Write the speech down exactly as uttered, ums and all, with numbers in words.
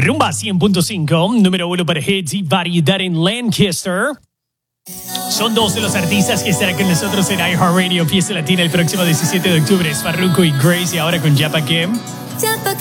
Rumba cien punto cinco, número uno para hits y variedad en Lancaster. Son dos de los artistas que estarán con nosotros en iHeartRadio Fiesta Latina el próximo diecisiete de octubre. Es Farruko y Grace, y ahora con Yapa Kim.